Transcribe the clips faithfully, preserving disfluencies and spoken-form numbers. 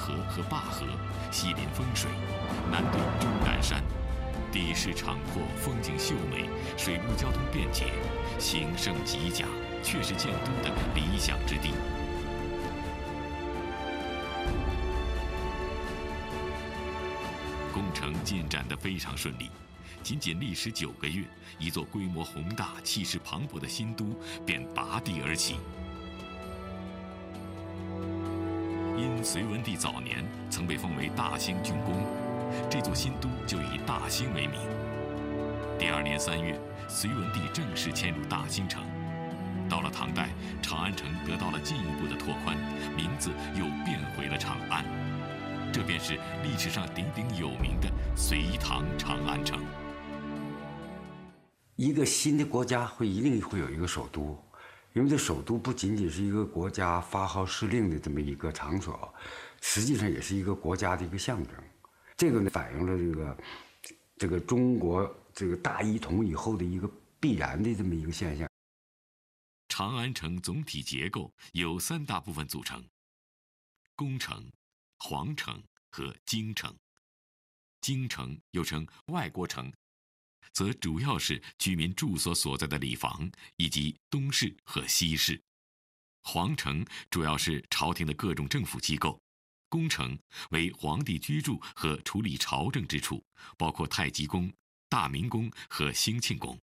河和灞河，西临丰水，南对终南山，地势敞阔，风景秀美，水陆交通便捷，行胜极佳，却是建都的理想之地。工程进展得非常顺利，仅仅历时九个月，一座规模宏大、气势磅礴的新都便拔地而起。因隋文帝早年曾被封为大兴郡公，这座新都就以大兴为名。第二年三月，隋文帝正式迁入大兴城。到了唐代，长安城得到了进一步的拓宽，名字又变回了长安。这便是历史上鼎鼎有名的隋唐长安城。 一个新的国家会一定会有一个首都，因为这首都不仅仅是一个国家发号施令的这么一个场所，实际上也是一个国家的一个象征。这个呢，反映了这个这个中国这个大一统以后的一个必然的这么一个现象。 长安城总体结构由三大部分组成：宫城、皇城和京城。京城又称外国城，则主要是居民住所所在的里房以及东市和西市。皇城主要是朝廷的各种政府机构，宫城为皇帝居住和处理朝政之处，包括太极宫、大明宫和兴庆宫。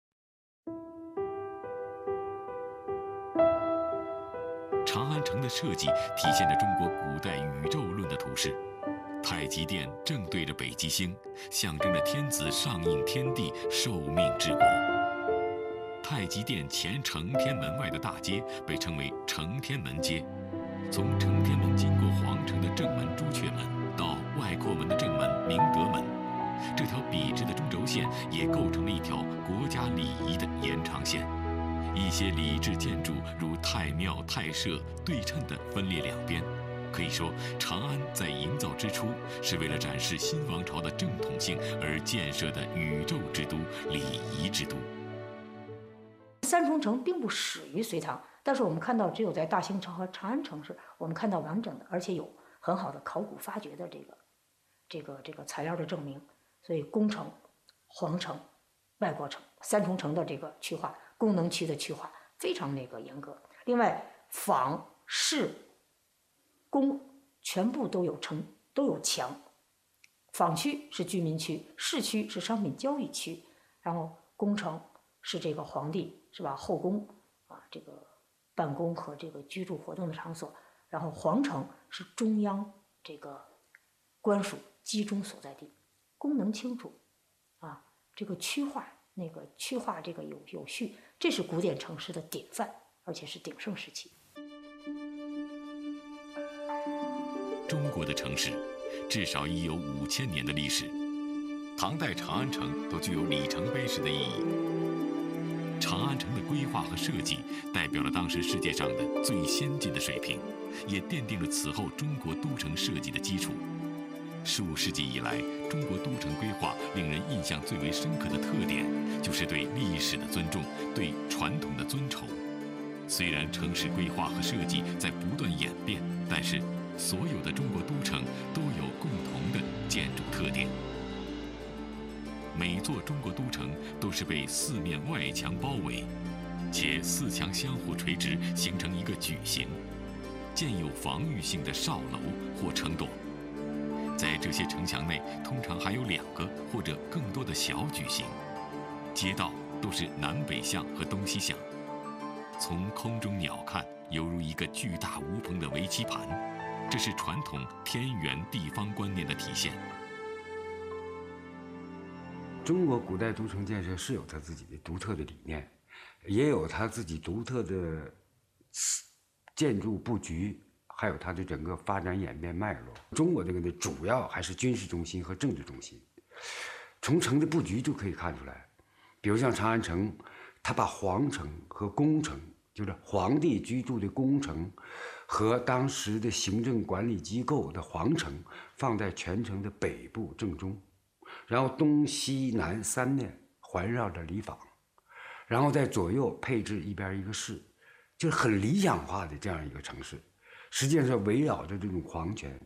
长安城的设计体现着中国古代宇宙论的图式。太极殿正对着北极星，象征着天子上应天地，受命治国。太极殿前承天门外的大街被称为承天门街，从承天门经过皇城的正门朱雀门到外扩门的正门明德门，这条笔直的中轴线也构成了一条国家礼仪的延长线。一些礼制建筑如太庙、太社对称地分列两边。可以说，长安在营造之初是为了展示新王朝的正统性而建设的宇宙之都、礼仪之都。 三重城并不始于隋唐，但是我们看到，只有在大兴城和长安城市，我们看到完整的，而且有很好的考古发掘的这个、这个、这个材料的证明。所以，宫城、皇城、外国城三重城的这个区划，功能区的区划非常那个严格。另外，坊、市、宫全部都有城，都有墙。坊区是居民区，市区是商品交易区，然后宫城是这个皇帝是吧后宫啊这个办公和这个居住活动的场所，然后皇城是中央这个官署集中所在地，功能清楚啊，这个区划那个区划这个有有序，这是古典城市的典范，而且是鼎盛时期。 中国的城市至少已有五千年的历史，唐代长安城都具有里程碑式的意义。长安城的规划和设计代表了当时世界上的最先进的水平，也奠定了此后中国都城设计的基础。数世纪以来，中国都城规划令人印象最为深刻的特点，就是对历史的尊重，对传统的尊崇。虽然城市规划和设计在不断演变，但是所有的中国都城都有共同的建筑特点。每座中国都城都是被四面外墙包围，且四墙相互垂直，形成一个矩形，建有防御性的哨楼或城垛。在这些城墙内，通常还有两个或者更多的小矩形。街道都是南北向和东西向。从空中鸟瞰，犹如一个巨大无朋的围棋盘，这是传统天圆地方观念的体现。 中国古代都城建设是有它自己的独特的理念，也有它自己独特的建筑布局，还有它的整个发展演变脉络。中国这个呢，主要还是军事中心和政治中心。从城的布局就可以看出来，比如像长安城，它把皇城和宫城，就是皇帝居住的宫城和当时的行政管理机构的皇城放在全城的北部正中，然后东西南三面环绕着里坊，然后在左右配置一边一个市，就是很理想化的这样一个城市。实际上是围绕着这种皇权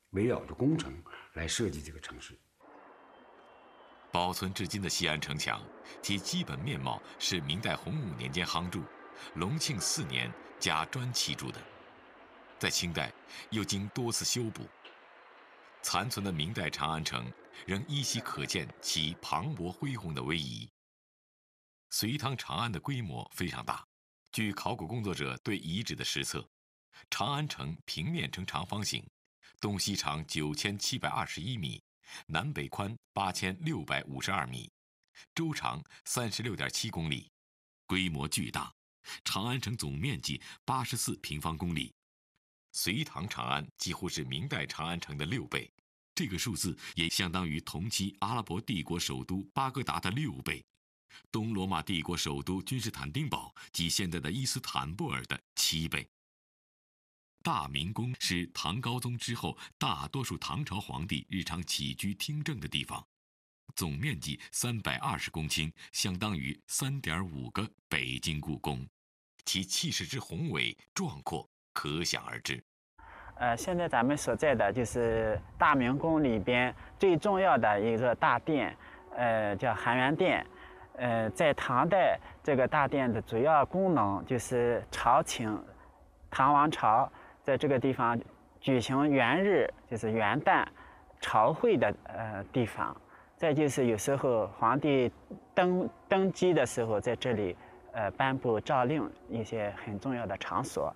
围绕着工程来设计这个城市。 保存至今的西安城墙，其基本面貌是明代洪武年间夯筑，隆庆四年加砖砌筑的，在清代又经多次修补。残存的明代长安城仍依稀可见其磅礴恢宏的威仪。隋唐长安的规模非常大，据考古工作者对遗址的实测，长安城平面呈长方形，东西长九千七百二十一米，南北宽八千六百五十二米，周长三十六点七公里，规模巨大。长安城总面积八十四平方公里，隋唐长安几乎是明代长安城的六倍，这个数字也相当于同期阿拉伯帝国首都巴格达的六倍，东罗马帝国首都君士坦丁堡及现在的伊斯坦布尔的七倍。大明宫是唐高宗之后大多数唐朝皇帝日常起居听政的地方，总面积三百二十公顷，相当于三点五个北京故宫，其气势之宏伟壮阔可想而知。 呃，现在咱们所在的就是大明宫里边最重要的一个大殿，呃，叫含元殿。呃，在唐代，这个大殿的主要功能就是朝请唐王朝在这个地方举行元日，就是元旦朝会的呃地方。再就是有时候皇帝登登基的时候，在这里呃颁布诏令，一些很重要的场所。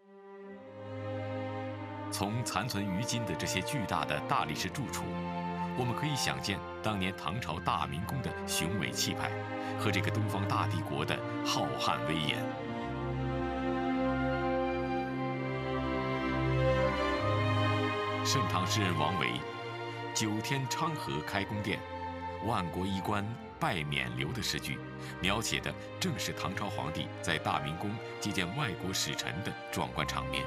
从残存于今的这些巨大的大理石住处，我们可以想见当年唐朝大明宫的雄伟气派和这个东方大帝国的浩瀚威严。盛唐诗人王维“九天昌河开宫殿，万国衣冠拜冕旒”的诗句，描写的正是唐朝皇帝在大明宫接见外国使臣的壮观场面。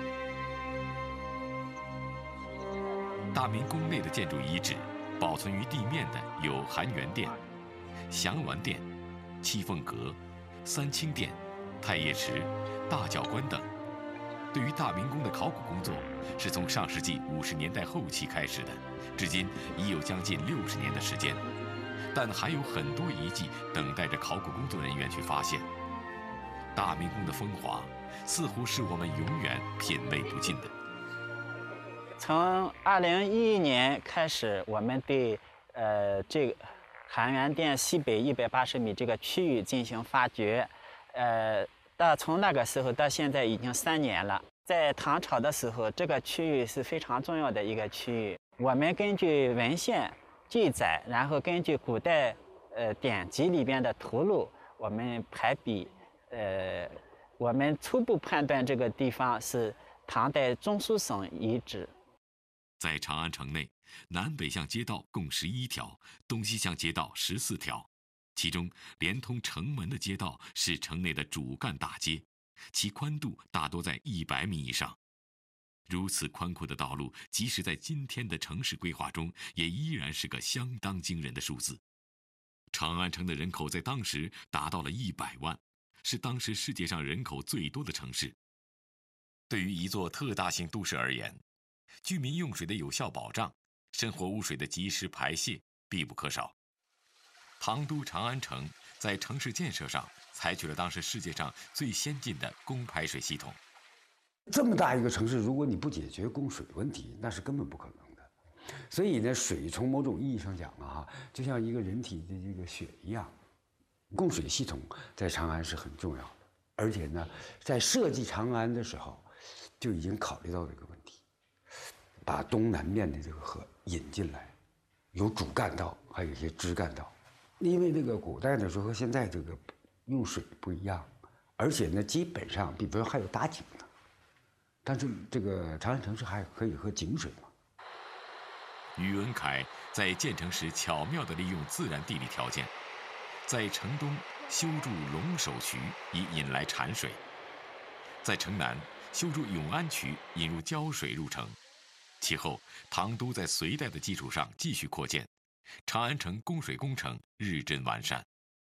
大明宫内的建筑遗址，保存于地面的有含元殿、祥鸾殿、七凤阁、三清殿、太液池、大教观等。对于大明宫的考古工作，是从上世纪五十年代后期开始的，至今已有将近六十年的时间，但还有很多遗迹等待着考古工作人员去发现。大明宫的风华，似乎是我们永远品味不尽的。 从二零一一年开始，我们对呃这个含元殿西北一百八十米这个区域进行发掘，呃，到从那个时候到现在已经三年了。在唐朝的时候，这个区域是非常重要的一个区域。我们根据文献记载，然后根据古代呃典籍里边的图录，我们排比，呃，我们初步判断这个地方是唐代中书省遗址。 在长安城内，南北向街道共十一条，东西向街道十四条，其中连通城门的街道是城内的主干大街，其宽度大多在一百米以上。如此宽阔的道路，即使在今天的城市规划中，也依然是个相当惊人的数字。长安城的人口在当时达到了一百万，是当时世界上人口最多的城市。对于一座特大型都市而言，居民用水的有效保障，生活污水的及时排泄必不可少。唐都长安城在城市建设上采取了当时世界上最先进的供排水系统。 这么大一个城市，如果你不解决供水问题，那是根本不可能的。所以呢，水从某种意义上讲啊，就像一个人体的这个血一样，供水系统在长安是很重要的。而且呢，在设计长安的时候，就已经考虑到这个问题。把东南面的这个河引进来，有主干道，还有一些支干道。因为那个古代的时候和现在这个用水不一样，而且呢，基本上，比如说还有打井的，但是这个长安城市还可以喝井水嘛。 宇文恺在建成时巧妙地利用自然地理条件，在城东修筑龙首渠以引来产水，在城南修筑永安渠引入胶水入城。其后，唐都在隋代的基础上继续扩建，长安城供水工程日臻完善。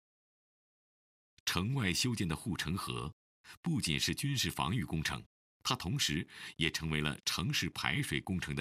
城外修建的护城河，不仅是军事防御工程，它同时也成为了城市排水工程的